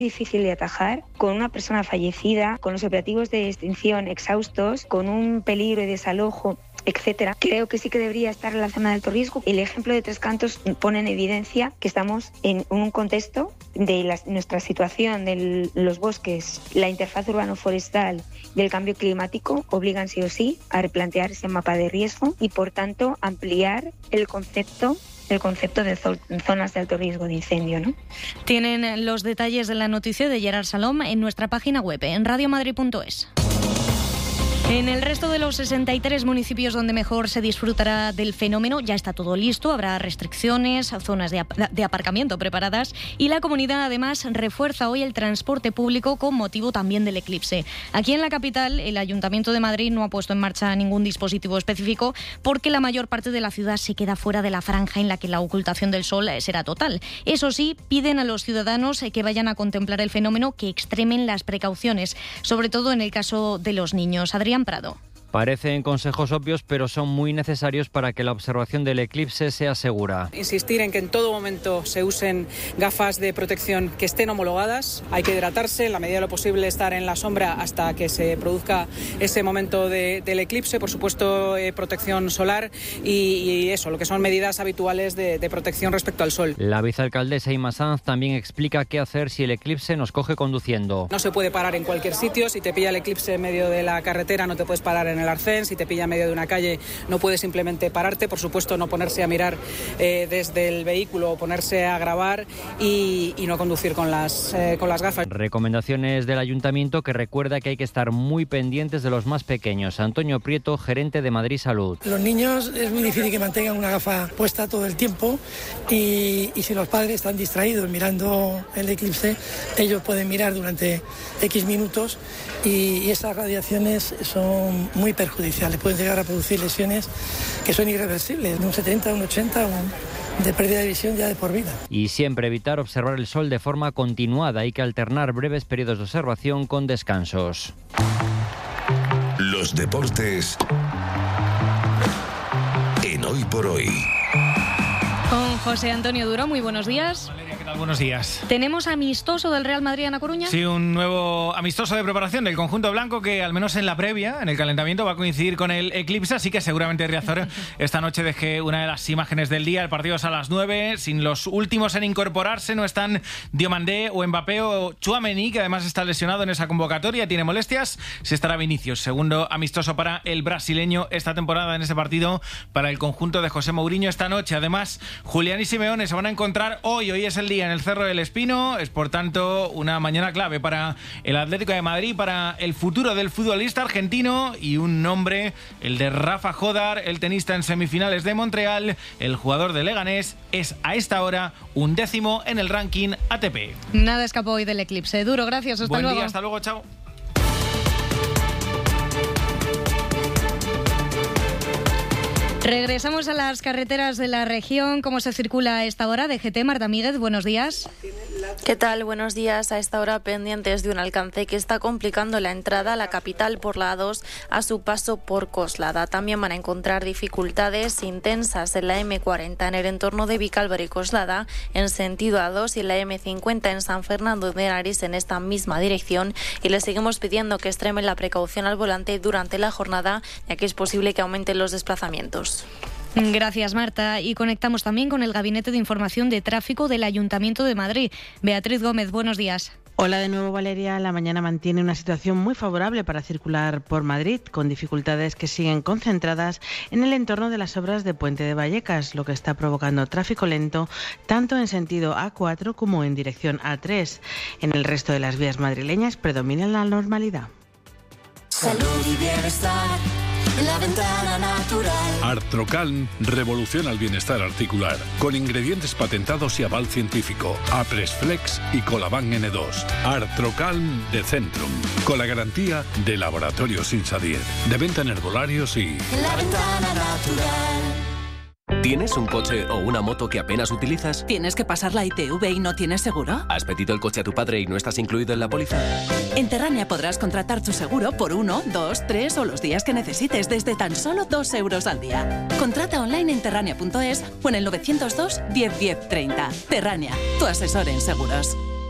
difícil de atajar, con una persona fallecida, con los operativos de extinción exhaustos, con un peligro de desalojo, etcétera. Creo que sí que debería estar en la zona de alto riesgo. El ejemplo de Tres Cantos pone en evidencia que estamos en un contexto de nuestra situación de los bosques, la interfaz urbano-forestal y el cambio climático obligan sí o sí a replantear ese mapa de riesgo y, por tanto, ampliar el concepto de zonas de alto riesgo de incendio, ¿no? Tienen los detalles de la noticia de Gerard Salom en nuestra página web, en radiomadrid.es. En el resto de los 63 municipios donde mejor se disfrutará del fenómeno ya está todo listo. Habrá restricciones, zonas de aparcamiento preparadas y la comunidad además refuerza hoy el transporte público con motivo también del eclipse. Aquí en la capital el Ayuntamiento de Madrid no ha puesto en marcha ningún dispositivo específico porque la mayor parte de la ciudad se queda fuera de la franja en la que la ocultación del sol será total. Eso sí, piden a los ciudadanos que vayan a contemplar el fenómeno que extremen las precauciones, sobre todo en el caso de los niños. Adrián Prado. Parecen consejos obvios, pero son muy necesarios para que la observación del eclipse sea segura. Insistir en que en todo momento se usen gafas de protección que estén homologadas. Hay que hidratarse, en la medida de lo posible estar en la sombra hasta que se produzca ese momento del eclipse. Por supuesto, protección solar y eso, lo que son medidas habituales de protección respecto al sol. La vicealcaldesa Inma Sanz también explica qué hacer si el eclipse nos coge conduciendo. No se puede parar en cualquier sitio. Si te pilla el eclipse en medio de la carretera, no te puedes parar en el arcén. Si te pilla en medio de una calle, no puedes simplemente pararte. Por supuesto, no ponerse a mirar desde el vehículo o ponerse a grabar y no conducir con las gafas. Recomendaciones del Ayuntamiento, que recuerda que hay que estar muy pendientes de los más pequeños. Antonio Prieto, gerente de Madrid Salud. Los niños es muy difícil que mantengan una gafa puesta todo el tiempo y si los padres están distraídos mirando el eclipse, ellos pueden mirar durante X minutos y esas radiaciones son muy perjudiciales, pueden llegar a producir lesiones que son irreversibles, de un 70, un 80, de pérdida de visión ya de por vida. Y siempre evitar observar el sol de forma continuada, hay que alternar breves periodos de observación con descansos. Los deportes en Hoy por Hoy. Con José Antonio Duro, muy buenos días. Valeria, ¿qué tal? Buenos días. ¿Tenemos amistoso del Real Madrid en La Coruña? Sí, un nuevo amistoso de preparación del conjunto blanco que al menos en la previa, en el calentamiento, va a coincidir con el eclipse, así que seguramente Riazor esta noche deje una de las imágenes del día. El partido es a las 9, sin los últimos en incorporarse no están Diomandé o Mbappé o Tchouaméni, que además está lesionado en esa convocatoria, tiene molestias. Sí estará Vinicius, segundo amistoso para el brasileño esta temporada en ese partido para el conjunto de José Mourinho esta noche. Además, Julián y Simeone se van a encontrar hoy es el día en el Cerro del Espino, es por tanto una mañana clave para el Atlético de Madrid, para el futuro del futbolista argentino y un nombre, el de Rafa Jodar, el tenista en semifinales de Montreal, el jugador de Leganés, es a esta hora 11º en el ranking ATP. Nada escapó hoy del eclipse. Duro, gracias, hasta luego. Buen día, hasta luego, chao. Regresamos a las carreteras de la región. ¿Cómo se circula a esta hora? DGT, Marta Míguez, buenos días. ¿Qué tal? Buenos días. A esta hora pendientes de un alcance que está complicando la entrada a la capital por la A2 a su paso por Coslada. También van a encontrar dificultades intensas en la M40 en el entorno de Vicálvaro y Coslada en sentido A2 y la M50 en San Fernando de Henares en esta misma dirección. Y les seguimos pidiendo que extremen la precaución al volante durante la jornada, ya que es posible que aumenten los desplazamientos. Gracias, Marta. Y conectamos también con el Gabinete de Información de Tráfico del Ayuntamiento de Madrid. Beatriz Gómez, buenos días. Hola de nuevo, Valeria. La mañana mantiene una situación muy favorable para circular por Madrid, con dificultades que siguen concentradas en el entorno de las obras de Puente de Vallecas, lo que está provocando tráfico lento tanto en sentido A4 como en dirección A3. En el resto de las vías madrileñas predomina la normalidad. Salud y bienestar en la ventana natural. Artrocalm revoluciona el bienestar articular con ingredientes patentados y aval científico. Apresflex y Colaban N2. Artrocalm de Centrum, con la garantía de Laboratorios Insadier, de venta en herbolarios y... En la ventana natural. ¿Tienes un coche o una moto que apenas utilizas? ¿Tienes que pasar la ITV y no tienes seguro? ¿Has pedido el coche a tu padre y no estás incluido en la póliza? En Terrania podrás contratar tu seguro por 1, 2, 3 o los días que necesites desde tan solo 2 euros al día. Contrata online en terrania.es o en el 902 10 10 30. Terrania, tu asesor en seguros.